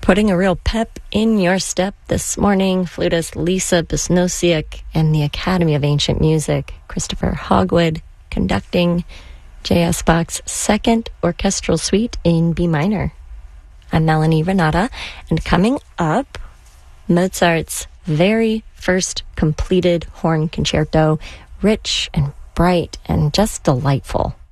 Putting a real pep in your step this morning, flutist Lisa Bisnosiak and the Academy of Ancient Music, Christopher Hogwood, conducting J.S. Bach's Second Orchestral Suite in B minor. I'm Melanie Renata, and coming up, Mozart's very first completed horn concerto, rich and bright and just delightful.